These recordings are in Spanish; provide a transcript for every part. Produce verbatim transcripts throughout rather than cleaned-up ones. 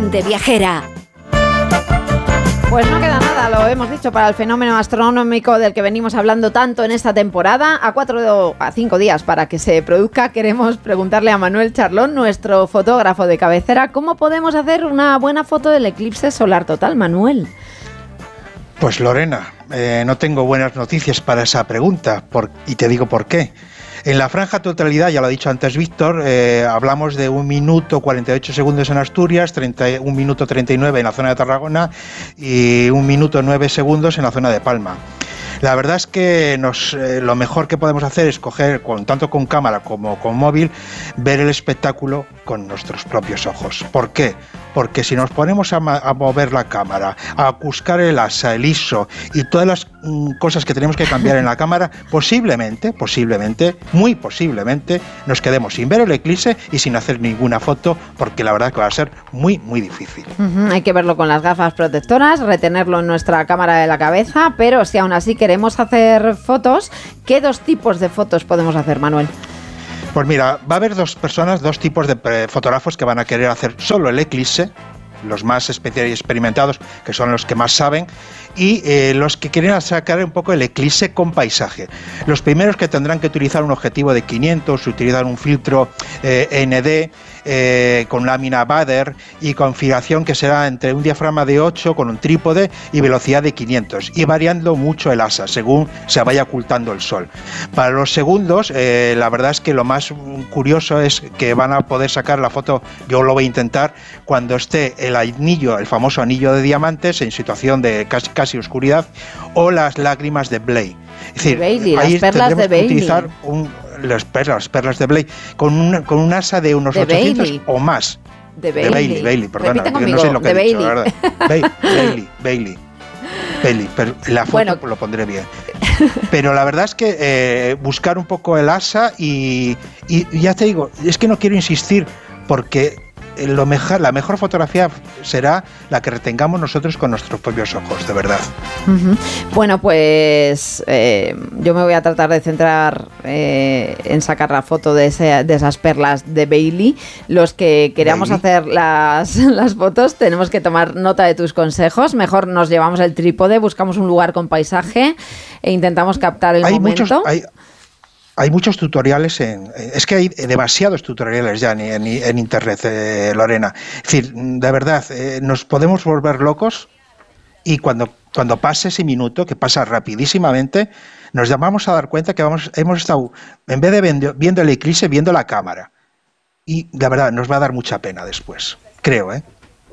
Gente Viajera. Pues no queda nada, lo hemos dicho, para el fenómeno astronómico del que venimos hablando tanto en esta temporada. A cuatro a cinco días para que se produzca, queremos preguntarle a Manuel Charlón, nuestro fotógrafo de cabecera, ¿cómo podemos hacer una buena foto del eclipse solar total, Manuel? Pues Lorena, eh, no tengo buenas noticias para esa pregunta, por, y te digo por qué. En la franja totalidad, ya lo ha dicho antes Víctor, eh, hablamos de un minuto cuarenta y ocho segundos en Asturias, treinta, un minuto treinta y nueve en la zona de Tarragona y un minuto nueve segundos en la zona de Palma. La verdad es que nos, eh, lo mejor que podemos hacer es coger, con, tanto con cámara como con móvil, ver el espectáculo con nuestros propios ojos. ¿Por qué? Porque si nos ponemos a, ma- a mover la cámara, a buscar el asa, el I S O y todas las mm, cosas que tenemos que cambiar en la cámara, posiblemente, posiblemente, muy posiblemente, nos quedemos sin ver el eclipse y sin hacer ninguna foto, porque la verdad que va a ser muy, muy difícil. Uh-huh, hay que verlo con las gafas protectoras, retenerlo en nuestra cámara de la cabeza, pero si aún así queremos hacer fotos, ¿qué dos tipos de fotos podemos hacer, Manuel? Pues mira, va a haber dos personas, dos tipos de eh, fotógrafos que van a querer hacer solo el eclipse, los más especiales y experimentados, que son los que más saben, y eh, los que quieren sacar un poco el eclipse con paisaje. Los primeros que tendrán que utilizar un objetivo de quinientos, utilizar un filtro eh, N D eh, con lámina Bader y configuración que será entre un diafragma de ocho con un trípode y velocidad de quinientos, y variando mucho el asa según se vaya ocultando el sol. Para los segundos, eh, la verdad es que lo más curioso es que van a poder sacar la foto, yo lo voy a intentar, cuando esté el anillo, el famoso anillo de diamantes en situación de casi, casi oscuridad, o las lágrimas de Blake. Es decir, Bailey, ahí las perlas tendremos de que Bailey. utilizar un, las perlas, las perlas de Blake con un, con un asa de unos de ochocientos Bailey. o más. De Bailey. De Bailey, Bailey, perdona, Repite que conmigo, no sé lo que de he dicho, Bailey. la verdad. Bailey, Bailey, Bailey. Bailey, pero la foto Bueno. lo pondré bien. Pero la verdad es que eh, buscar un poco el asa y, y ya te digo, es que no quiero insistir porque lo mejor, la mejor fotografía será la que retengamos nosotros con nuestros propios ojos, de verdad. Uh-huh. Bueno, pues eh, yo me voy a tratar de centrar eh, en sacar la foto de, ese, de esas perlas de Bailey. Los que queramos Bailey. hacer las, las fotos tenemos que tomar nota de tus consejos. Mejor nos llevamos el trípode, buscamos un lugar con paisaje e intentamos captar el hay momento. Muchos, hay, Hay muchos tutoriales, en, es que hay demasiados tutoriales ya en, en, en internet, eh, Lorena. Es decir, de verdad, eh, nos podemos volver locos y cuando, cuando pase ese minuto, que pasa rapidísimamente, nos vamos a dar cuenta que vamos, hemos estado, en vez de viendo, viendo el eclipse, viendo la cámara. Y de verdad, nos va a dar mucha pena después, creo, ¿eh?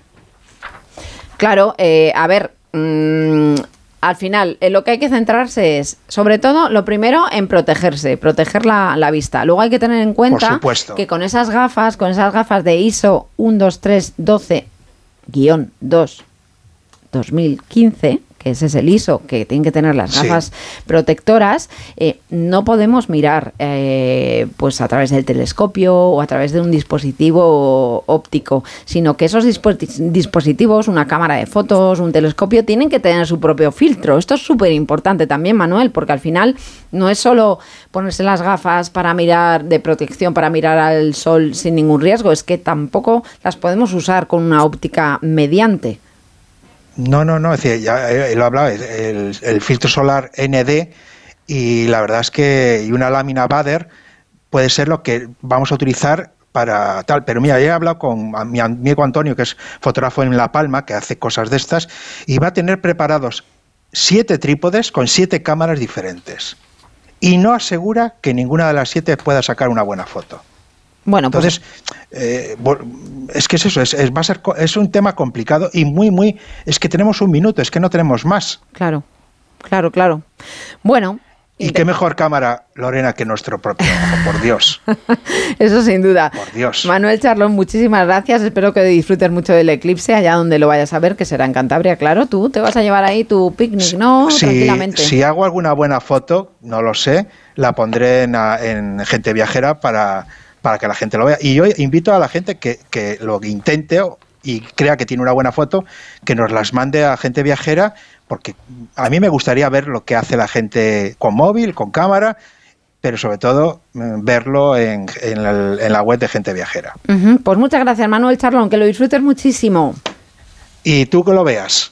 Claro, eh, a ver... Mmm, al final, en lo que hay que centrarse es, sobre todo, lo primero, en protegerse, proteger la, la vista. Luego hay que tener en cuenta que con esas gafas, con esas gafas de I S O uno dos tres doce guión dos dos mil quince, que ese es el I S O, que tienen que tener las gafas sí. protectoras, eh, no podemos mirar eh, pues a través del telescopio o a través de un dispositivo óptico, sino que esos disposi- dispositivos, una cámara de fotos, un telescopio, tienen que tener su propio filtro. Esto es súper importante también, Manuel, porque al final no es solo ponerse las gafas para mirar de protección, para mirar al sol sin ningún riesgo, es que tampoco las podemos usar con una óptica mediante. No, no, no, es decir, ya eh, lo hablaba, el, el filtro solar N D y la verdad es que y una lámina Bader puede ser lo que vamos a utilizar para tal, pero mira, he hablado con mi amigo Antonio, que es fotógrafo en La Palma, que hace cosas de estas, y va a tener preparados siete trípodes con siete cámaras diferentes y no asegura que ninguna de las siete pueda sacar una buena foto. Bueno, pues entonces, eh, es que es eso, es, es, va a ser, es un tema complicado y muy, muy, es que tenemos un minuto, es que no tenemos más. Claro, claro, claro. Bueno. Y qué mejor cámara, Lorena, que nuestro propio ojo, por Dios. Eso sin duda. Por Dios. Manuel Charlón, muchísimas gracias. Espero que disfrutes mucho del eclipse, allá donde lo vayas a ver, que será en Cantabria, claro. Tú te vas a llevar ahí tu picnic, ¿no? Si, Tranquilamente. Si hago alguna buena foto, no lo sé, la pondré en, en Gente Viajera para... para que la gente lo vea. Y yo invito a la gente que, que lo intente y crea que tiene una buena foto, que nos las mande a Gente Viajera, porque a mí me gustaría ver lo que hace la gente con móvil, con cámara, pero sobre todo verlo en, en, el, en la web de Gente Viajera. Uh-huh. Pues muchas gracias, Manuel Charlón, que lo disfrutes muchísimo. Y tú que lo veas.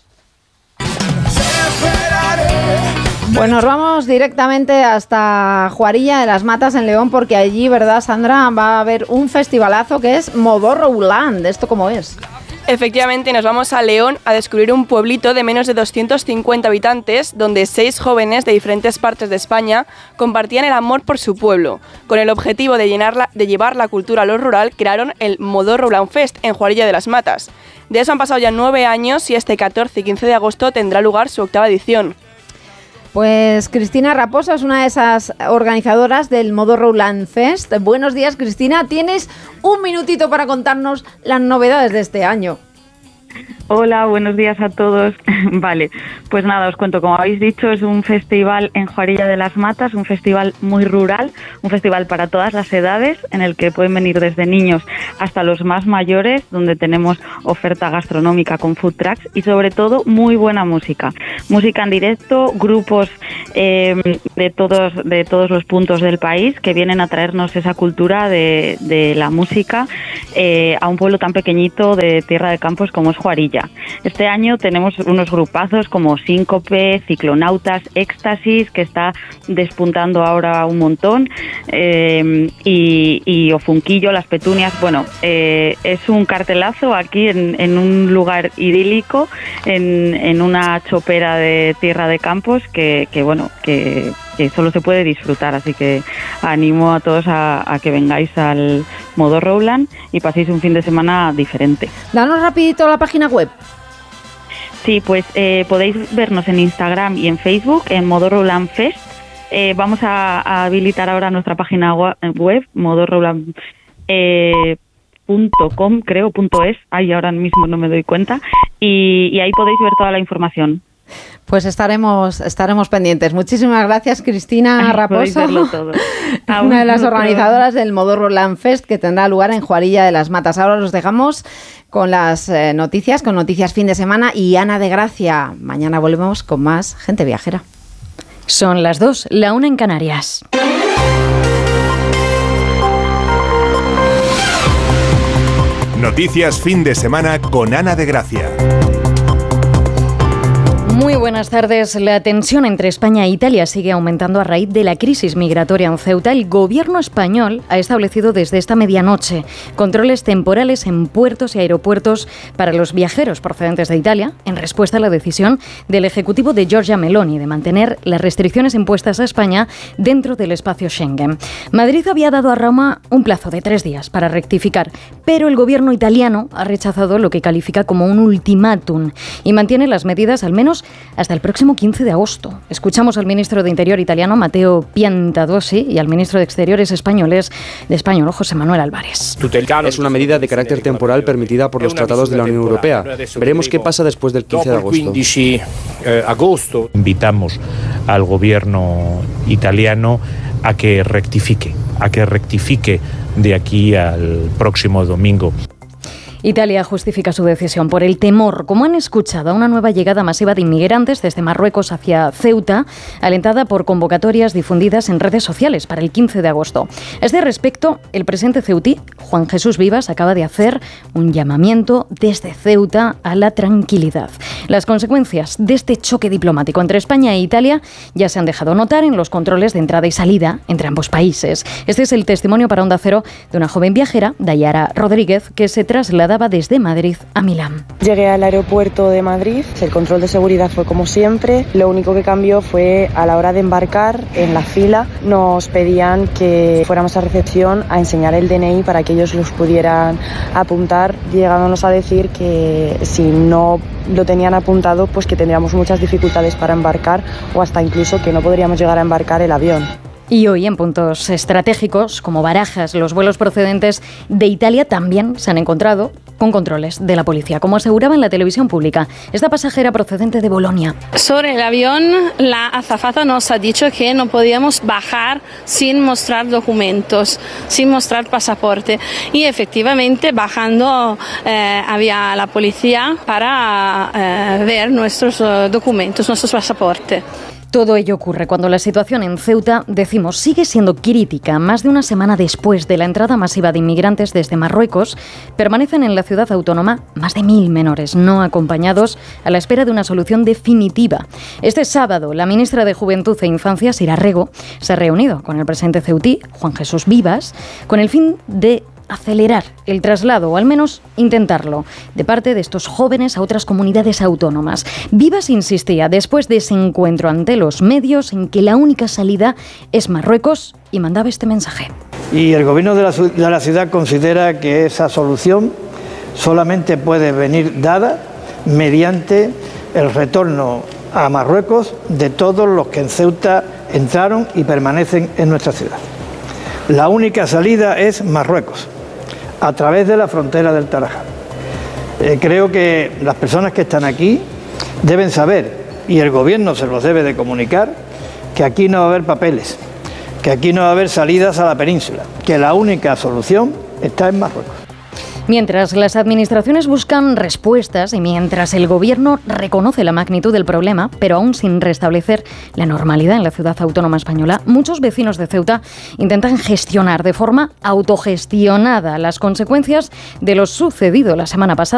Pues nos vamos directamente hasta Juarilla de las Matas en León, porque allí, ¿verdad, Sandra? Va a haber un festivalazo que es Modorroland. ¿Esto cómo es? Efectivamente, nos vamos a León a descubrir un pueblito de menos de doscientos cincuenta habitantes, donde seis jóvenes de diferentes partes de España compartían el amor por su pueblo. Con el objetivo de, llenarla, de llevar la cultura a lo rural, crearon el Modorroland Fest en Juarilla de las Matas. De eso han pasado ya nueve años y este catorce y quince de agosto tendrá lugar su octava edición. Pues Cristina Raposo es una de esas organizadoras del Modorroland Fest. Buenos días, Cristina. Tienes un minutito para contarnos las novedades de este año. Hola, buenos días a todos. Vale, pues nada, os cuento, como habéis dicho, es un festival en Juarilla de las Matas, un festival muy rural, un festival para todas las edades, en el que pueden venir desde niños hasta los más mayores, donde tenemos oferta gastronómica con food trucks y sobre todo muy buena música. Música en directo, grupos eh, de todos de todos los puntos del país que vienen a traernos esa cultura de, de la música eh, a un pueblo tan pequeñito de Tierra de Campos como es Juarilla. Este año tenemos unos grupazos como Síncope, Ciclonautas, Éxtasis, que está despuntando ahora un montón, eh, y, y Ofunquillo, Las Petunias. Bueno, eh, es un cartelazo aquí en, en un lugar idílico, en, en una chopera de Tierra de Campos, que, que bueno, que... que solo se puede disfrutar, así que animo a todos a, a que vengáis al Modorroland y paséis un fin de semana diferente. Danos rapidito la página web. Sí, pues eh, podéis vernos en Instagram y en Facebook en Modorroland Fest. Eh, vamos a, a habilitar ahora nuestra página web, modorroland punto com, creo, punto es, ahí ahora mismo no me doy cuenta, y, y ahí podéis ver toda la información. Pues estaremos estaremos pendientes. Muchísimas gracias, Cristina Raposo, una de las organizadoras del Modorroland Fest, que tendrá lugar en Juarilla de las Matas. Ahora los dejamos con las eh, noticias, con noticias fin de semana y Ana de Gracia. Mañana volvemos con más Gente Viajera. Son las dos, la una en Canarias. Noticias fin de semana con Ana de Gracia. Muy buenas tardes. La tensión entre España e Italia sigue aumentando a raíz de la crisis migratoria en Ceuta. El gobierno español ha establecido desde esta medianoche controles temporales en puertos y aeropuertos para los viajeros procedentes de Italia, en respuesta a la decisión del Ejecutivo de Giorgia Meloni de mantener las restricciones impuestas a España dentro del espacio Schengen. Madrid había dado a Roma un plazo de tres días para rectificar, pero el gobierno italiano ha rechazado lo que califica como un ultimátum y mantiene las medidas al menos hasta el próximo quince de agosto. Escuchamos al ministro de Interior italiano, Matteo Piantadosi, y al ministro de Exteriores españoles de español, José Manuel Álvarez. Es una medida de carácter temporal permitida por los tratados de la Unión Europea. Veremos qué pasa después del quince de agosto. Invitamos al gobierno italiano a que rectifique, a que rectifique de aquí al próximo domingo. Italia justifica su decisión por el temor, como han escuchado, a una nueva llegada masiva de inmigrantes desde Marruecos hacia Ceuta, alentada por convocatorias difundidas en redes sociales para el quince de agosto. A este respecto, el presidente ceutí, Juan Jesús Vivas, acaba de hacer un llamamiento desde Ceuta a la tranquilidad. Las consecuencias de este choque diplomático entre España e Italia ya se han dejado notar en los controles de entrada y salida entre ambos países. Este es el testimonio para Onda Cero de una joven viajera, Dayara Rodríguez, que se traslada desde Madrid a Milán. Llegué al aeropuerto de Madrid, el control de seguridad fue como siempre, lo único que cambió fue a la hora de embarcar en la fila nos pedían que fuéramos a recepción a enseñar el D N I para que ellos los pudieran apuntar, llegándonos a decir que si no lo tenían apuntado pues que tendríamos muchas dificultades para embarcar o hasta incluso que no podríamos llegar a embarcar el avión. Y hoy en puntos estratégicos como Barajas, los vuelos procedentes de Italia también se han encontrado con controles de la policía, como aseguraba en la televisión pública esta pasajera procedente de Bolonia. Sobre el avión, la azafata nos ha dicho que no podíamos bajar sin mostrar documentos, sin mostrar pasaporte. Y efectivamente, bajando, eh, había la policía para eh, ver nuestros uh, documentos, nuestros pasaportes. Todo ello ocurre cuando la situación en Ceuta, decimos, sigue siendo crítica. Más de una semana después de la entrada masiva de inmigrantes desde Marruecos, permanecen en la ciudad autónoma más de mil menores no acompañados a la espera de una solución definitiva. Este sábado, la ministra de Juventud e Infancia, Sira Rego, se ha reunido con el presidente ceutí, Juan Jesús Vivas, con el fin de acelerar el traslado, o al menos intentarlo, de parte de estos jóvenes a otras comunidades autónomas. Vivas insistía, después de ese encuentro ante los medios, en que la única salida es Marruecos, y mandaba este mensaje. Y el gobierno de la, de la ciudad considera que esa solución solamente puede venir dada mediante el retorno a Marruecos de todos los que en Ceuta entraron y permanecen en nuestra ciudad. La única salida es Marruecos, a través de la frontera del Tarajal. Eh, creo que las personas que están aquí deben saber, y el gobierno se los debe de comunicar, que aquí no va a haber papeles, que aquí no va a haber salidas a la península, que la única solución está en Marruecos. Mientras las administraciones buscan respuestas y mientras el gobierno reconoce la magnitud del problema, pero aún sin restablecer la normalidad en la ciudad autónoma española, muchos vecinos de Ceuta intentan gestionar de forma autogestionada las consecuencias de lo sucedido la semana pasada.